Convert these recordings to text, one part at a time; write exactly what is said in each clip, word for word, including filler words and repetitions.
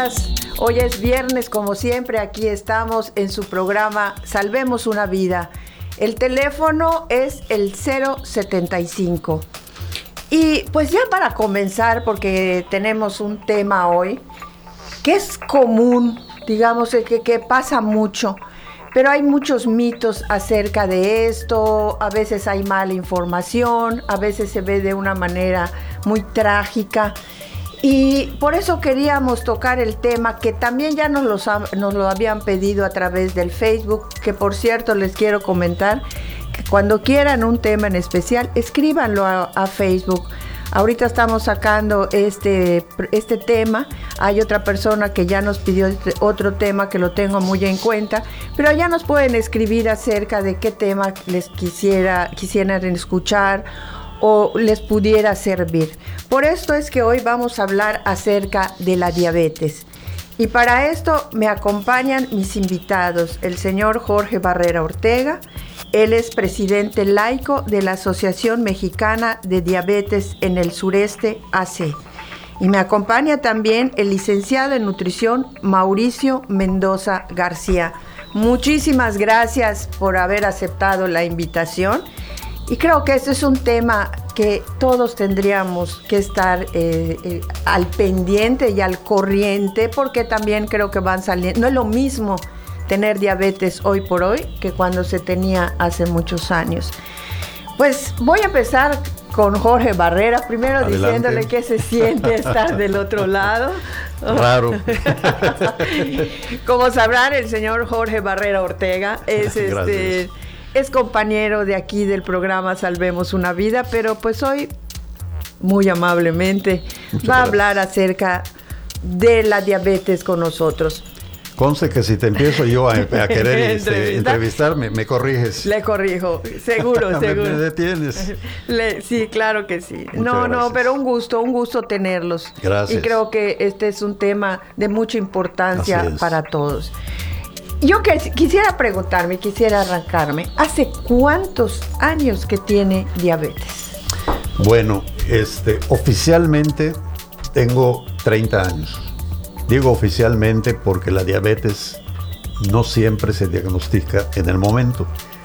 Hoy es viernes, como siempre, aquí estamos en su programa Salvemos una Vida. El teléfono es el cero setenta y cinco. Y pues ya para comenzar, porque tenemos un tema hoy que es común, digamos, que, que pasa mucho, pero hay muchos mitos acerca de esto. A veces hay mala información, a veces se ve de una manera muy trágica. Y por eso queríamos tocar el tema que también ya nos, los ha, nos lo habían pedido a través del Facebook, que por cierto les quiero comentar que cuando quieran un tema en especial, escríbanlo a, a Facebook. Ahorita estamos sacando este, este tema. Hay otra persona que ya nos pidió este otro tema que lo tengo muy en cuenta, pero ya nos pueden escribir acerca de qué tema les quisiera, quisieran escuchar o les pudiera servir. Por esto es que hoy vamos a hablar acerca de la diabetes. Y para esto me acompañan mis invitados, el señor Jorge Barrera Ortega. Él es presidente laico de la Asociación Mexicana de Diabetes en el Sureste, A C. Y me acompaña también el licenciado en nutrición Mauricio Mendoza García. Muchísimas gracias por haber aceptado la invitación. Y creo que este es un tema que todos tendríamos que estar eh, eh, al pendiente y al corriente, porque también creo que van saliendo. No es lo mismo tener diabetes hoy por hoy que cuando se tenía hace muchos años. Pues voy a empezar con Jorge Barrera, primero Adelante. Diciéndole qué se siente estar del otro lado. Raro. Como sabrán, el señor Jorge Barrera Ortega es este... Es compañero de aquí del programa Salvemos una Vida, pero pues hoy, muy amablemente, Muchas va gracias. a hablar acerca de la diabetes con nosotros. Conste que si te empiezo yo a, a querer este, entrevistar, me, me corriges. Le corrijo, seguro, seguro. ¿Me, me detienes? Le, sí, claro que sí. Muchas no, gracias. no, pero un gusto, un gusto tenerlos. Gracias. Y creo que este es un tema de mucha importancia para todos. Yo que, quisiera preguntarme, quisiera arrancarme, ¿hace cuántos años que tiene diabetes? Bueno, este, oficialmente tengo treinta años. Digo oficialmente porque la diabetes no siempre se diagnostica en el momento.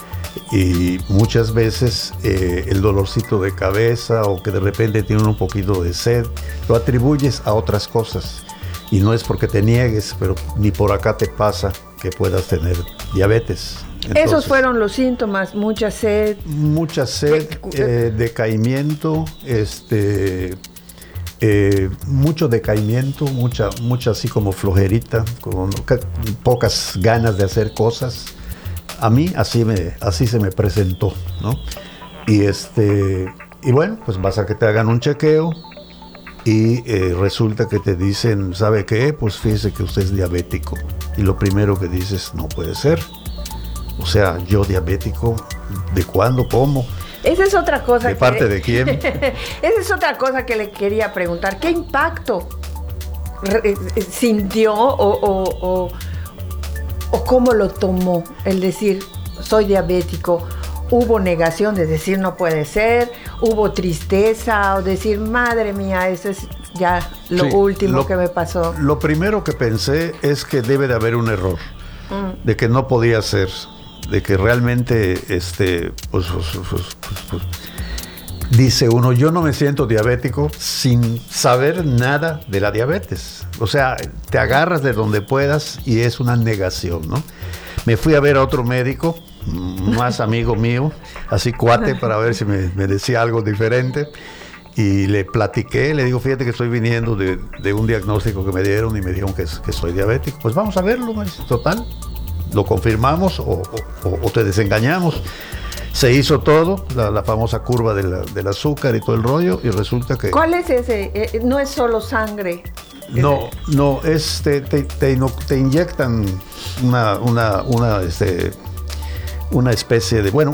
Y muchas veces eh, el dolorcito de cabeza o que de repente tiene un poquito de sed, lo atribuyes a otras cosas. Y no es porque te niegues, pero ni por acá te pasa que puedas tener diabetes. Entonces, esos fueron los síntomas, mucha sed. Mucha sed, eh, decaimiento, este, eh, mucho decaimiento, mucha, mucha así como flojerita, con pocas ganas de hacer cosas. A mí así, me, así se me presentó, ¿no? Y, este, y bueno, pues vas a que te hagan un chequeo. Y eh, resulta que te dicen, ¿sabe qué? Pues fíjese que usted es diabético. Y lo primero que dices, no puede ser. O sea, yo diabético, ¿de cuándo? ¿Cómo? Esa es otra cosa. ¿De que, parte de quién? Esa es otra cosa que le quería preguntar. ¿Qué impacto sintió o, o, o, o cómo lo tomó el decir, soy diabético? ¿Hubo negación de decir no puede ser? ¿Hubo tristeza o decir, madre mía, eso es ya lo sí, último lo, que me pasó? Lo primero que pensé es que debe de haber un error, mm. de que no podía ser, de que realmente, este, pues, pues, pues, pues, pues, dice uno, yo no me siento diabético sin saber nada de la diabetes. O sea, te agarras de donde puedas y es una negación, ¿no? Me fui a ver a otro médico, más amigo mío, así cuate, para ver si me, me decía algo diferente. Y le platiqué, le digo, fíjate que estoy viniendo de, de un diagnóstico que me dieron y me dijeron que, que soy diabético. Pues vamos a verlo, total, lo confirmamos o, o, o te desengañamos. Se hizo todo, la, la famosa curva de la, del azúcar y todo el rollo, y resulta que... ¿Cuál es ese? Eh, no es solo sangre. No, no, es, te, te, te, te inyectan una, una, una, este, una especie de, bueno,